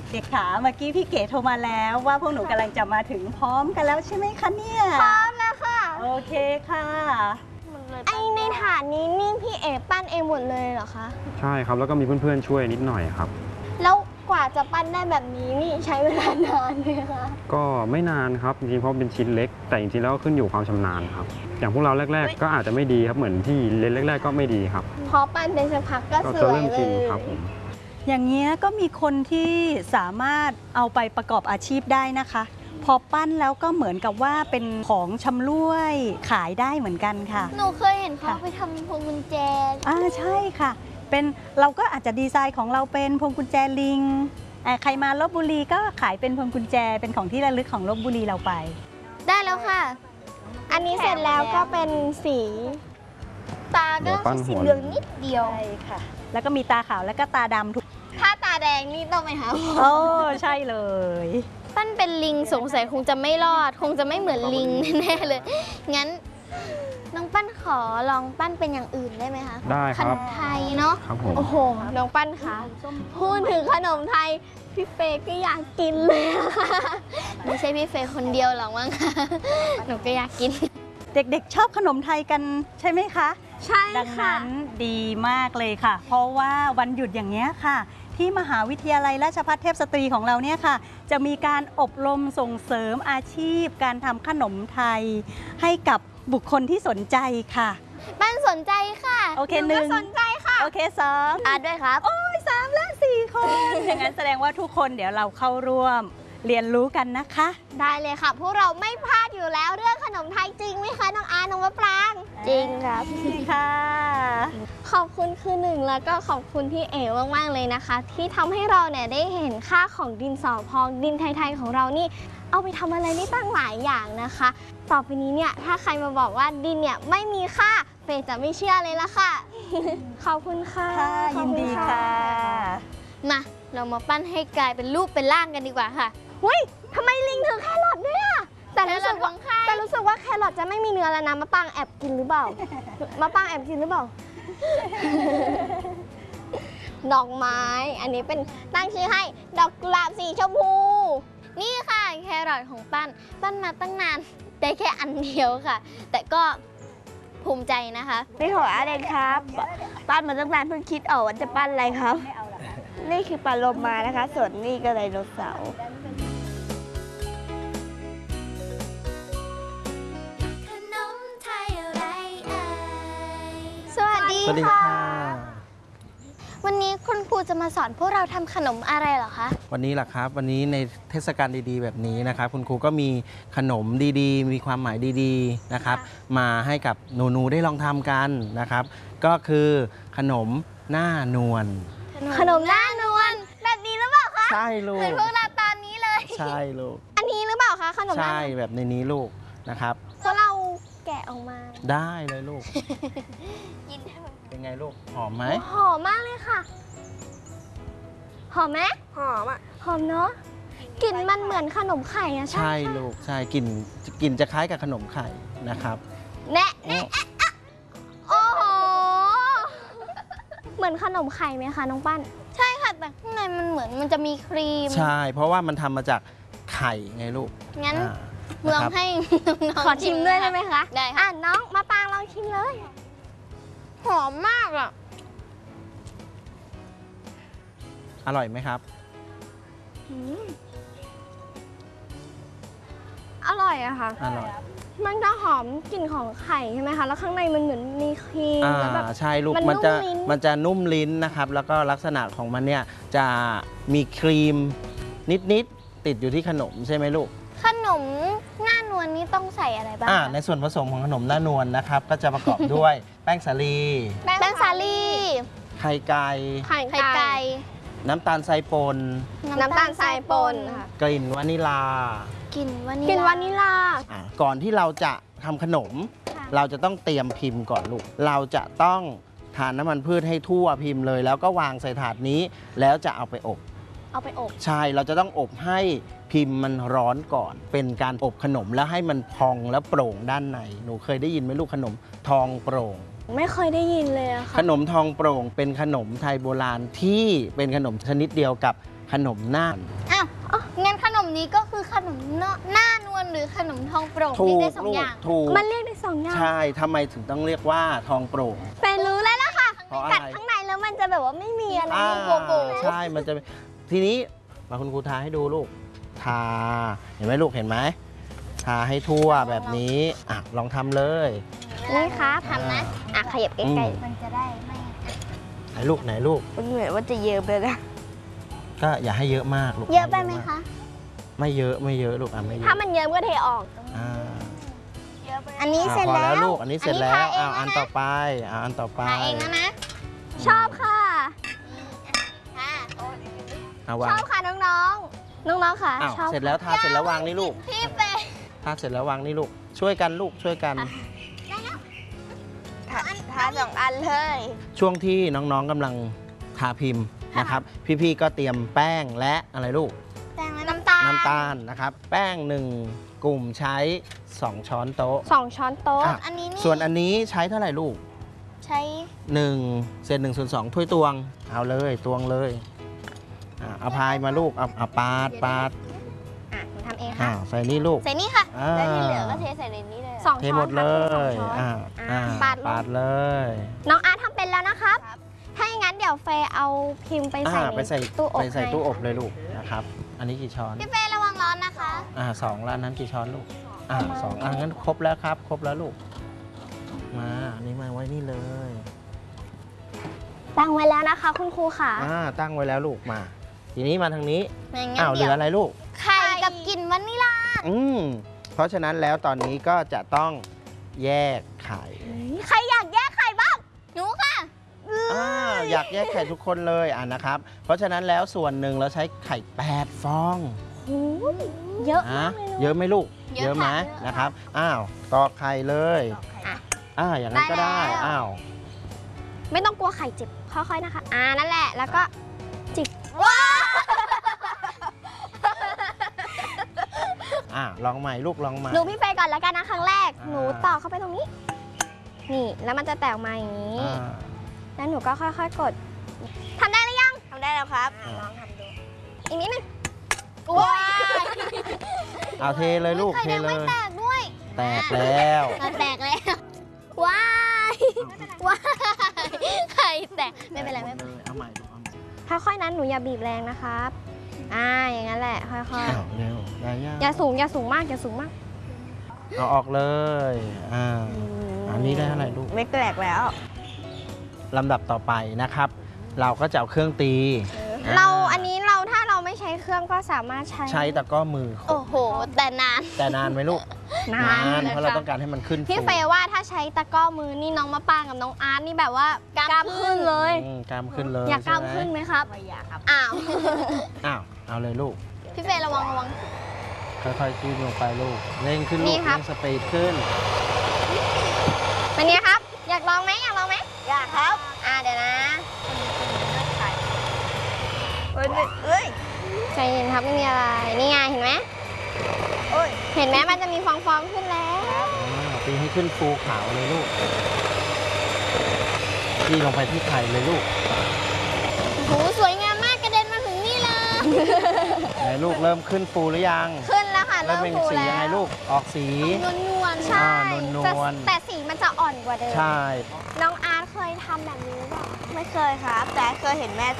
ด็กๆขาเมื่อกี้พี่เก๋โทรมาแล้วว่าพวกหนูกำลังจะมาถึงพร้อมกันแล้วใช่ไหมคะเนี่ยพร้อมแล้วค่ะโอเคค่ะไอในถาดนี้นี่พี่เอ๋ปั้นเองหมดเลยเหรอคะใช่ครับแล้วก็มีเพื่อนๆช่วยนิดหน่อยครับแล้วกว่าจะปั้นได้แบบนี้นี่ใช้เวลานานไหมคะก็ไม่นานครับจริงๆเพราะเป็นชิ้นเล็กแต่จริงๆแล้วก็ขึ้นอยู่ความชำนาญครับอย่างพวกเราแรกๆก็อาจจะไม่ดีครับเหมือนที่เล่นแรกๆก็ไม่ดีครับพอปั้นเป็นสักพักก็สวยเลยครับผมอย่างเงี้ยก็มีคนที่สามารถเอาไปประกอบอาชีพได้นะคะพอปั้นแล้วก็เหมือนกับว่าเป็นของชำร่วยขายได้เหมือนกันค่ะหนูเคยเห็นเขาไปทำพวงกุญแจใช่ค่ะเป็นเราก็อาจจะดีไซน์ของเราเป็นพวงกุญแจลิงใครมาลพบุรีก็ขายเป็นพวงกุญแจเป็นของที่ระลึกของลพบุรีเราไปได้แล้วค่ะอันนี้เสร็จแล้วก็เป็นสีตาก็สีเหลืองนิดเดียวใช่ค่ะแล้วก็มีตาขาวแล้วก็ตาดำทุกถ้าตาแดงนี่ต้องไปหาโอ้ใช่เลยปั้นเป็นลิงสงสัยคงจะไม่รอดคงจะไม่เหมือนลิงแน่เลยงั้นน้องปั้นขอลองปั้นเป็นอย่างอื่นได้ไหมคะได้ครับขนมไทยเนาะครับผมโอ้โหน้องปั้นคะพูดถึงขนมไทยพี่เฟย์ก็อยากกินเลยค่ะไม่ใช่พี่เฟย์คนเดียวหรอกมั้งค่ะหนูก็อยากกินเด็กๆชอบขนมไทยกันใช่ไหมคะใช่ค่ะดังนั้นดีมากเลยค่ะเพราะว่าวันหยุดอย่างนี้ค่ะที่มหาวิทยาลัยราชภัฏเทพสตรีของเราเนี่ยค่ะจะมีการอบรมส่งเสริมอาชีพการทำขนมไทยให้กับบุคคลที่สนใจค่ะปั้นสนใจค่ะโอเคหนึ่งสนใจค่ะโอเคสองด้วยครับโอ้ย3 และ 4 คนอย่างนั้นแสดงว่าทุกคนเดี๋ยวเราเข้าร่วมเรียนรู้กันนะคะได้เลยค่ะพวกเราไม่พลาดอยู่แล้วเรื่องขนมไทยจริงไหมคะน้องอาน้องมะปรางจริงครับค่ะขอบคุณคือหนึ่งแล้วก็ขอบคุณพี่เอ๋มากๆเลยนะคะที่ทำให้เราเนี่ยได้เห็นค่าของดินสอพองดินไทยๆของเรานี่เอาไปทำอะไรได้ตั้งหลายอย่างนะคะต่อไปนี้เนี่ยถ้าใครมาบอกว่าดินเนี่ยไม่มีค่าเฟย์จะไม่เชื่อเลยละค่ะขอบคุณค่ะยินดีค่ะมาเรามาปั้นให้กลายเป็นรูปเป็นร่างกันดีกว่าค่ะหุ้ยทำไมลิงถือแครอทด้วยอะแต่รู้สึกว่าแครอทจะไม่มีเนื้อแล้วนะมะปรางแอบกินหรือเปล่ามะปรางแอบกินหรือเปล่าดอกไม้อันนี้เป็นตั้งชื่อให้ดอกกุหลาบสีชมพูนี่ค่ะแครอทของปั้นมาตั้งนานได้แค่อันเดียวค่ะ แต่ก็ภูมิใจนะคะนี่ของอาเดนครับปั้นมาตั้งนานเพิ่งคิดออกว่าจะปั้นอะไรครับนี่คือปลาโลมานะคะส่วนนี่ก็ไดโนเสาร์สวัสดีค่ะวันนี้คุณครูจะมาสอนพวกเราทำขนมอะไรเหรอคะวันนี้แหละครับวันนี้ในเทศกาลดีๆแบบนี้นะครับคุณครูก็มีขนมดีๆมีความหมายดีๆนะครับมาให้กับหนูๆได้ลองทำกันนะครับก็คือขนมหน้านวลขนมหน้านวลแบบนี้หรือเปล่าคะใช่ลูกเหมือนพวกเราตอนนี้เลยใช่ลูกอันนี้หรือเปล่าคะขนมใช่แบบในนี้ลูกนะครับพวกเราแกะออกมาได้เลยลูกเป็นไงลูกหอมไหมหอมมากเลยค่ะหอมไหมหอมอ่ะหอมเนาะกลิ่นมันเหมือนขนมไข่อะใช่ลูกใช่กลิ่นจะคล้ายกับขนมไข่นะครับแน่โอ้โหเหมือนขนมไข่ไหมคะน้องปั้นใช่ค่ะแต่ข้างในมันเหมือนมันจะมีครีมใช่เพราะว่ามันทำมาจากไข่ไงลูกงั้นลองให้น้องขอชิมด้วยได้ไหมคะได้ค่ะน้องมาปางลองชิมเลยหอมมากอ่ะอร่อยไหมครับอร่อยอะค่ะอร่อยมันจะหอมกลิ่นของไข่ใช่ไหมคะแล้วข้างในมันเหมือนมีครีมแล้วแบบใช่ลูกมันจะนุ่มลิ้นนะครับแล้วก็ลักษณะของมันเนี่ยจะมีครีมนิดติดอยู่ที่ขนมใช่ไหมลูกขนมหน้านวลนี่ต้องใส่อะไรบ้างในส่วนผสมของขนมหน้านวลนะครับก็จะประกอบด้วยแป้งสาลีไข่ไก่น้ำตาลทรายป่นกลิ่นวานิลากลิ่นวานิลาก่อนที่เราจะทำขนมเราจะต้องเตรียมพิมพ์ก่อนลูกเราจะต้องทานน้ำมันพืชให้ทั่วพิมพ์เลยแล้วก็วางใส่ถาดนี้แล้วจะเอาไปอบใช่เราจะต้องอบให้พิมพ์มันร้อนก่อนเป็นการอบขนมแล้วให้มันพองแล้วโปร่งด้านในหนูเคยได้ยินไหมลูกขนมทองโปร่งไม่เคยได้ยินเลยค่ะขนมทองโปร่งเป็นขนมไทยโบราณที่เป็นขนมชนิดเดียวกับขนมหน้าอ้าวงั้นขนมนี้ก็คือขนมหน้านวลหรือขนมทองโปร่งถูเรียกกได้สองลูอก ย่างถูกมันเรียกได้สองอย่างใช่ทำไมถึงต้องเรียกว่าทองโปร่งไปรู้แล้วล่ะค่ะเพราะอะไรกัดข้างในแล้วมันจะแบบว่าไม่มีอะไรอ่าโบโบใช่มันจะทีนี้มาคุณครูทาให้ดูลูกทาเห็นไหมลูกเห็นไหมทาให้ทั่วแบบนี้อ่ะลองทำเลยนี่ครับทำนะขยับใกล้อืมๆมันจะได้ไม่ไหนลูกไหนลูกมันเหมือนว่าจะเยอะไปนะก็อย่าให้เยอะมากลูกเยอะไปไหมคะไม่เยอะไม่เยอะลูกอ่ะไม่เยอะถ้ามันเยอะก็เทออกอ่าอันนี้เสร็จพอแล้วลูกอันนี้เสร็จแล้วทาเองอันแล้วต่อนะไปอันต่อไปทาเองแล้วนะ ชอบค่ะเอาวาชงอบค่ะน้องๆ น้องๆค่ะอ้าวชอบเสร็จแล้วทาเสร็จแล้ววางนี่ลูกพี่เป้ทาเสร็จแล้ววางนี่ลูกช่วยกันลูกช่วยกันทาสองอันเลยช่วงที่น้องๆกำลังทาพิมพ์นะครับ พี่ๆก็เตรียมแป้งและอะไรลูกแป้งและน้ำตาลน้ำตาลนะครับ แป้ง1กลุ่มใช้ 2 ช้อนโต๊ะ 2 ช้อนโต๊ะอ่ะอันนี้นี่ส่วนอันนี้ใช้เท่าไหร่ลูกใช้ 1เศษ1ส่วน2ถ้วยตวง เอาเลยตวงเลยเอาพายมาลูกเอาปาดหนูทำเองอ่าค่ะใส่นี่ลูกใส่นี่ค่ะอ่าแล้วที่เหลือก็เทใส่ในนี้เลย 2 เทช้อนหมดเลค่ะ2ช้อนยปาดลงปาดเลยน้องอาร์ตทำเป็นแล้วนะครับ ถ้าอย่างนั้นเดี๋ยวเฟย์เอาพิมพ์ไปใส่ไปใส่ตู้อบไปใส่ให้ตู้อบเลยลูกนะครับ อันนี้กี่ช้อนพี่เฟย์ระวังร้อนนะคะสองแล้วอันนั้นกี่ช้อนลูกสองงั้นครบแล้วครับ ครบแล้วลูก มาอันนี้มาไว้นี่เลยตั้งไว้แล้วนะคะ คุณครูค่ะตั้งไว้แล้วลูกมา ทีนี้มาทางนี้งั้นเหลืเดี๋ยอวอะไรลูกไข่กับกลิ่นวานิลลาเพราะฉะนั้นแล้วตอนนี้ก็จะต้องแยกไข่ใครอยากแยกไข่บ้าง หนูค่ะอยากแยกไข่ทุกคนเลยนะครับ เพราะฉะนั้นแล้วส่วนหนึ่งเราใช้ไข่8ฟองโอ้ยเยอะมากเลยเยอะไหมลูกเยอะไหมค่ะนะครับตอกไข่เลยอย่างนั้นก็ได้ได้แล้ว ไม่ต้องกลัวไข่เจ็บ ค่อยๆนะคะ นั่นแหละ แล้วก็จิบว้าลองใหม่ลูกลองใหม่ดูพี่เฟย์ก่อนแล้วกันนะครั้งแรกอ่าหนูต่อเข้าไปตรงนี้ นี่ แล้วมันจะแตกมาอย่างนี้ แล้วหนูก็ค่อยๆกด ทำได้หรือยังทำได้แล้วครับอ่าลองทำดูอีกนิดนึงว้ายเอาเทเลยลูกไข่เทแดงเลไม่ยแตกด้วยแตกแล้วแตกแล้ว ว้ายว้ายไข่แตก ไม่เป็นไรไม่เป็นไรเอาใหม่ลูกเอาใหม่ค่อยๆนั้นหนูอย่าบีบแรงนะครับ อย่างนั้นแหละ ค่อยเร็วได้ยังๆ อย่าสูงมาก อย่าสูงมากเอาออกเลยอันนี้ได้เท่าไหร่ลูกไม่แตกแล้วลำดับต่อไปนะครับ เราก็จะเอาเครื่องตีอันนี้ถ้าเราไม่ใช้เครื่องก็สามารถใช้ตะกร้อมือโอ้โห แต่นานแต่นานไหมลูกนานเพราะเราต้องการให้มันขึ้นพี่ฟูเฟย์ว่าถ้าใช้ตะกร้อมือนี่น้องมะปางกับน้องอาร์ตนี่แบบว่ากล้ามขึ้นเลยกล้ามขึ้นเลยอยากกล้ามใช่ขึ้นไหมไหมครับไม่อยากครับอ้าวเอาเลยลูกพี่เฟย์ระวังค่อยๆจิ้มลงไปลูก เร่งขึ้นนี่ลูกครับเร่งสปีดขึ้นเป็นไงครับ อยากลองไหมอยากครับเดี๋ยวนะเอ้ยใจเย็นครับไม่มีอะไร นี่ไงเห็นไหมโอ้ยเห็นไหมมันจะมีฟองๆขึ้นแล้วตีให้ขึ้นฟูขาวเลยลูกตีลงไปที่ไข่เลยลูกโอ้โหสวยงามมากกระเด็นมาถึงนี่เลยไหนลูกเริ่มขึ้นฟูหรือยังขึ้นแล้วค่ะเริ่มเป็นฟูสีแล้วยังไงลูก ออกสีนวลๆใช่นวลๆแต่สีมันจะอ่อนกว่าเดิมใช่น้องอาร์ตเคยทำแบบนี้หรือเปล่าไม่เคยครับ แต่เคยเห็นแม่ท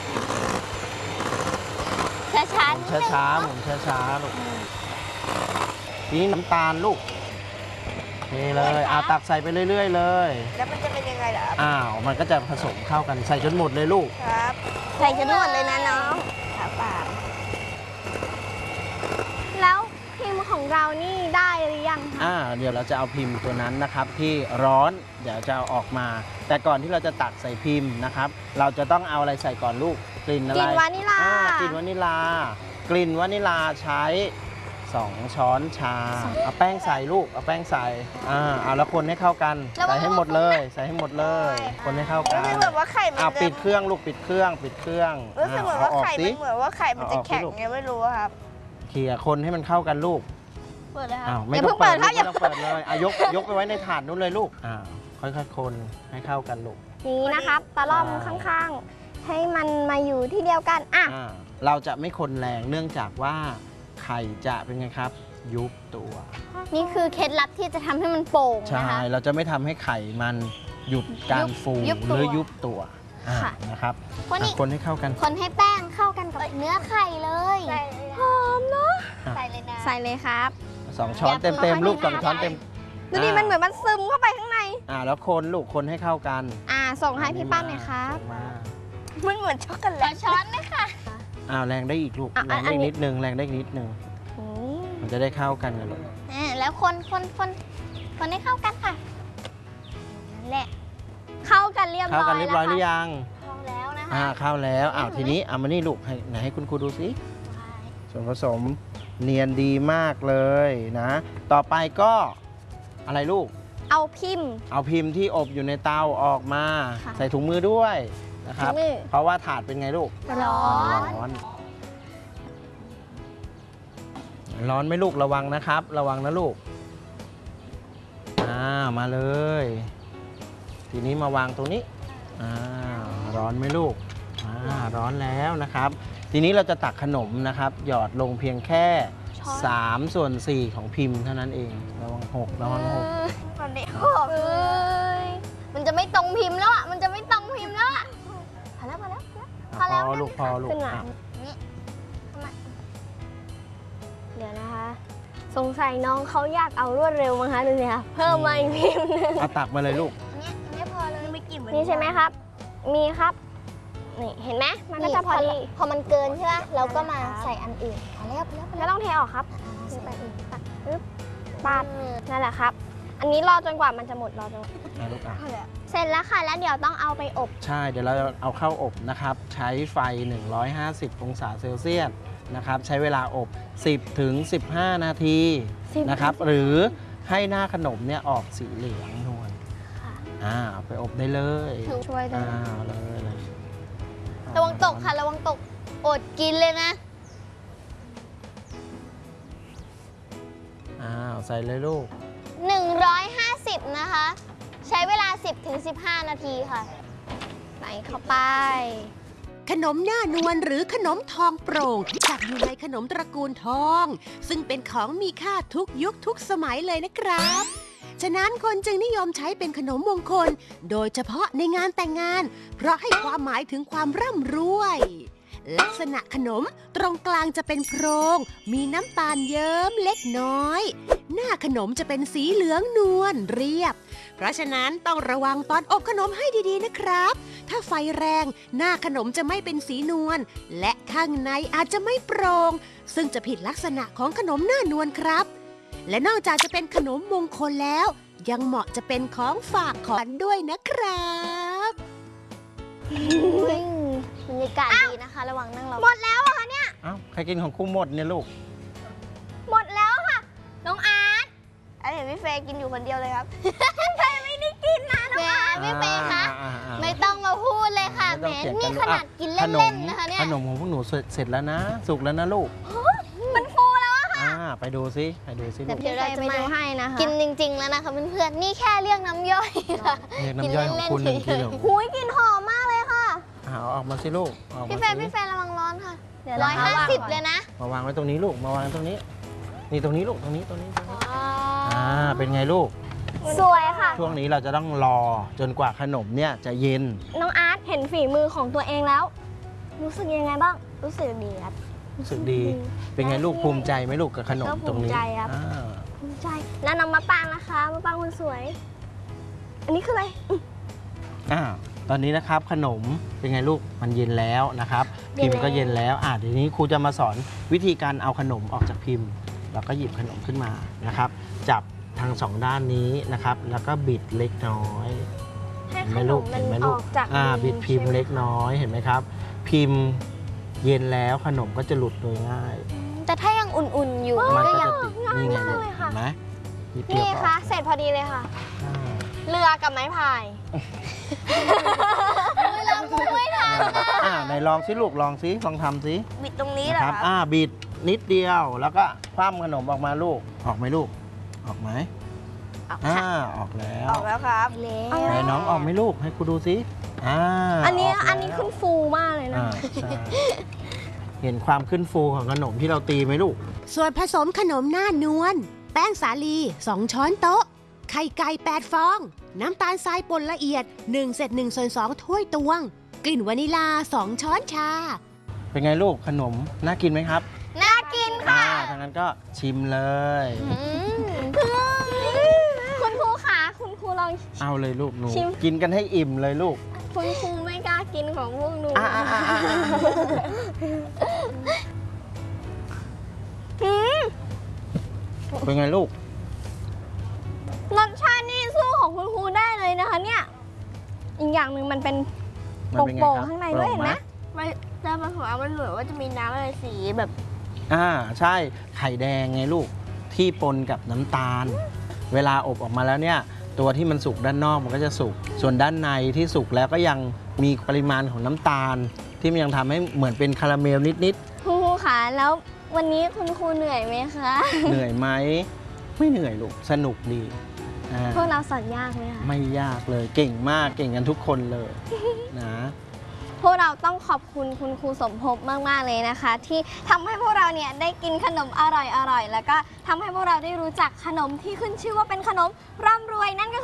ช้าหมุนช้าๆหมุนช้าๆลูกทีนี้น้ำตาลลูกเทเลยตักใส่ไปเรื่อยๆเลยำแล้วมันจะเป็นยังไงล่ะครับมันก็จะผสมเข้ากันใส่จนหมดเลยลูกครับใส่จนหมดเลยนะน้องครับป่าแล้วพิมพ์ของเรานี่ได้หรือยังคะเดี๋ยวเราจะเอาพิมพ์ตัวนั้นนะครับที่ร้อนเดี๋ยวจะเอาออกมา แต่ก่อนที่เราจะตักใส่พิมพ์นะครับ เราจะต้องเอาอะไรใส่ก่อนลูกกลิ่นอะไรกลิ่นวานิลลากลิ่นวานิลลากลิ่นวานิลลาใช้2 ช้อนชาเอาแป้งใส่ลูกเอาแป้งใส่เอาแล้วคนให้เข้ากันใส่ให้หมดเลยใส่ให้หมดเลย คนให้เข้ากันรู้สึกเหมือนว่าไข่มันจะปิดเครื่องลูกปิดเครื่องปิดเครื่องรู้สึกเหมือนว่าไข่สิมันเหมือนว่าไข่มันจะแข็งเอาออกสิลูกไงไม่รู้อะครับเขี่ยคนให้มันเข้ากันลูกเปิดเลยครับไม่ต้องเปิดลูกไม่ต้องเปิดเลยยกไปไว้ในถาดนู้นเลยลูกค่อยๆคนให้เข้ากันลูกนี้นะครับตะล่อมข้างๆให้มันมาอยู่ที่เดียวกันอ่ะเราจะไม่คนแรงเนื่องจากว่าไข่จะเป็นไงครับ ยุบตัวนี่คือเคล็ดลับที่จะทำให้มันโป่งใช่นะคะเราจะไม่ทำให้ไข่มันหยุดการฟูยุบหตัวรือยุบตัวค่ะนะครับคนนี้คนให้เข้ากันคนให้แป้งเข้ากันกับเนื้อไข่เลยหอมเนาะใส่ใส่เลยนะใส่เลยครับ 2 ช้อนเต็มๆลูก2 ช้อนเต็มดูดิมันเหมือนมันซึมเข้าไปข้างในแล้วคนลูกคนให้เข้ากันส่งให้พี่ป้านหน่อยครับส่งมามันเหมือนช็อกโกแลตช้อนเลยค่ะแรงได้อีกลูกอ่ะแรงได้อันอีกนี้นิดนึงแรงได้อีกนิดนึงมันจะได้เข้ากันกันลูกแล้วคนให้เข้ากันค่ะนั่นแหละเข้ากันเรียบร้อยเข้ากันเรียบร้อยหรือยังเข้าแล้วนะคะเข้าแล้วทีนี้เอามานี่ลูกไหนให้คุณครูดูสิส่วนผสมเนียนดีมากเลยนะ ต่อไปก็อะไรลูกเอาพิมพ์เอาพิมพ์ที่อบอยู่ในเตาออกมาค่ะใส่ถุงมือด้วยนะครับถุงมือเพราะว่าถาดเป็นไงลูกร้อนร้อนไหมลูกระวังนะครับ ระวังนะลูกมาเลย ทีนี้มาวางตรงนี้ร้อนไหมลูกร้อนแล้วนะครับ ทีนี้เราจะตักขนมนะครับ หยอดลงเพียงแค่3/4ของพิมพ์เท่านั้นเองระวังหกระวังหกมันเด็กมันจะไม่ตรงพิมพ์แล้วอ่ะ มันจะไม่ตรงพิมพ์แล้วอ่ะพอแล้วพอลูกพอลูกขึ้นมานี่เดี๋ยวนะคะ สงสัยน้องเขาอยากเอารวดเร็วมั้งคะดูสิคะเพิ่มมาอีกพิมพ์หนึงเอาตักมาเลยลูกไม่พอเลยไม่กินเหมือนนี่ใช่ไหมครับ มีครับ นี่เห็นไหมมันก็จะพอดีพอมันเกินใช่ไหมเราก็มาใส่อันอื่นพอแล้วไม่ต้องเทออกครับไปอีกตักปึ๊บปาดนั่นแหละครับ อันนี้รอจนกว่ามันจะหมดรอจนลูกเสร็จแล้วค่ะ แล้วเดี๋ยวต้องเอาไปอบใช่เดี๋ยวเราเอาเข้าอบนะครับ ใช้ไฟ 150 องศาเซลเซียสนะครับ ใช้เวลาอบ 10 ถึง 15 นาทีนะครับ หรือให้หน้าขนมเนี่ยออกสีเหลืองนวลไปอบได้เลยช่วยได้เลยระวังตกค่ะ ระวังตก อดกินเลยนะใส่เลยลูก 150 นะคะ ใช้เวลา 10-15 นาทีค่ะ ใส่เข้าไปขนมหน้านวลหรือขนมทองโปร่งจัดอยู่ในขนมตระกูลทอง ซึ่งเป็นของมีค่าทุกยุคทุกสมัยเลยนะครับ ฉะนั้นคนจึงนิยมใช้เป็นขนมมงคล โดยเฉพาะในงานแต่งงาน เพราะให้ความหมายถึงความร่ำรวย ลักษณะขนมตรงกลางจะเป็นโพรง มีน้ำตาลเยิ้มเล็กน้อย หน้าขนมจะเป็นสีเหลืองนวลเรียบ เพราะฉะนั้นต้องระวังตอนอบขนมให้ดีๆนะครับ ถ้าไฟแรงหน้าขนมจะไม่เป็นสีนวลและข้างในอาจจะไม่โปร่งซึ่งจะผิดลักษณะของขนมหน้านวลครับ และนอกจากจะเป็นขนมมงคลแล้ว ยังเหมาะจะเป็นของฝากขวัญด้วยนะครับบรรยากาศดีนะคะ ระวังนั่งรอหมดแล้วอะคะเนี่ยใครกินของครูหมดเนี่ยลูกหมดแล้วค่ะ น้องอาร์ตอันนี้พี่เฟย์กินอยู่คนเดียวเลยครับพี่เฟย์ไม่ได้กินนะน้องอาร์ตพี่เฟย์คะไม่ต้องมาพูดเลยค่ะแหมนี่ขนาดกินเล่นๆนะคะเนี่ยขนมของพวกหนูเสร็จแล้วนะ สุกแล้วนะลูกมันฟูแล้วอะค่ะไปดูซิลูกเดี๋ยวเราจะมาให้นะคะกินจริงๆแล้วนะคะเพื่อนๆนี่แค่เรียกน้ำย่อยค่ะเรียกน้ำย่อยของคุณ1 กิโลหุยกลิ่นหอมมากเลยค่ะเอาออกมาสิลูกออกพี่มาเฟย์สิพี่เฟย์ระวังร้อนค่ะ150เลยนะมาวางไว้ตรงนี้ลูกมาวางตรงนี้ นี่ตรงนี้ลูกตรงนี้เป็นไงลูกสวยค่ะช่วงนี้เราจะต้องรอจนกว่าขนมเนี่ยจะเย็นน้องอาร์ตเห็นฝีมือของตัวเองแล้ว รู้สึกยังไงบ้าง รู้สึกดีครับรู้สึกดี เป็นไงลูกภูมิใจไหมลูกกับขนมตรงนี้ก็ภูมิใจครับ ภูมิใจแล้วน้องมะปรางนะคะมะปรางคนสวย อันนี้คืออะไรตอนนี้นะครับขนมเป็นไงลูกมันเย็นแล้วนะครับเย็นแล้วพิมพ์ก็เย็นแล้วเดี๋ยวนี้ครูจะมาสอนวิธีการเอาขนมออกจากพิมพ์แล้วก็หยิบขนมขึ้นมานะครับ จับทาง2 ด้านนี้นะครับ แล้วก็บิดเล็กน้อยให้เห็นขไหมนลูมกมันเห็นไหมอลูกอกจากบิดพิมพ์เล็กน้อยเห็นไหมครับ พิมพ์เย็นแล้วขนมก็จะหลุดโดยง่ายแต่ถ้ายังอุ่นๆอยู่มันก็ก็ยัจะงติดนี่ไงลูกเลยเห็ค่ะนไหมนิดเดียวนี่ก็ค่ะ เสร็จพอดีเลยค่ะอ่าเรือกับไม้พายเราไม่ทันไหนลองสิลูกลองสิลองทำสิบิดตรงนี้นะเหรอครับครับบิดนิดเดียวแล้วก็คว่ำขนมออกมาลูกออกไหมลูกออกไหมออกแล้วออกแล้วครับไหนน้องออกไหมลูกให้ครูดูสิอันนี้ขึ้นฟูมากเลยนะใช่เห็นความขึ้นฟูของขนมที่เราตีไหมลูกส่วนผสมขนมหน้านวลแป้งสาลี 2 ช้อนโต๊ะ ไข่ไก่ 8 ฟอง น้ำตาลทรายป่นละเอียด1/2 ถ้วยตวง กลิ่นวานิลา 2 ช้อนชาเป็นไงลูกขนมน่ากินไหมครับน่ากินค่ะทางนั้นก็ชิมเลยคุณครูคะคุณครูลองเอาเลยลูกหนูชิมกินกันให้อิ่มเลยลูกคุณครูไม่กล้ากินของพวกหนูเป็นไงลูกรสชาตินี่สู้ของคุณครูได้เลยนะคะเนี่ย อีกอย่างหนึ่งมันเป็นมันเป็นไงโป่งครับๆข้างในด้วยเห็นไหมไม่แต่มันหัวมันเหมือนว่าจะมีน้ำอะไรสีแบบใช่ไข่แดงไงลูกที่ปนกับน้ำตาล เวลาอบออกมาแล้วเนี่ย ตัวที่มันสุกด้านนอกมันก็จะสุกส่วนด้านในที่สุกแล้วก็ยังมีปริมาณของน้ำตาล ที่มันยังทำให้เหมือนเป็นคาราเมลนิดคุณครูคะแล้ววันนี้คุณครูเหนื่อยไหมคะๆ เหนื่อยไหมไม่เหนื่อยลูกสนุกดีอ่าพวกเราสอนยากไหมคะไม่ยากเลยเก่งมากเก่งกันทุกคนเลยนะพวกเราต้องขอบคุณคุณครูสมภพมากๆเลยนะคะ ที่ทำให้พวกเราเนี่ยได้กินขนมอร่อยๆแล้วก็ทำให้พวกเราได้รู้จักขนมที่ขึ้นชื่อว่าเป็นขนมร่ำรวยนั่นก็คือ